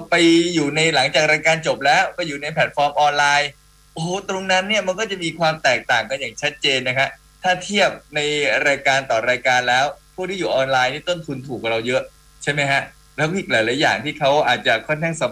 ไปอยู่ในหลังจากรายการจบแล้วก็อยู่ในแพลตฟอร์มออนไลน์โอ้โหตรงนั้นเนี่ยมันก็จะมีความแตกต่างกันอย่างชัดเจนนะครับถ้าเทียบในรายการต่อรายการแล้วผู้ที่อยู่ออนไลน์นี่ต้นทุนถูกกว่าเราเยอะใช่ไหมฮะแล้วอีกหลายๆอย่างที่เขาอาจจะค่อนข้าง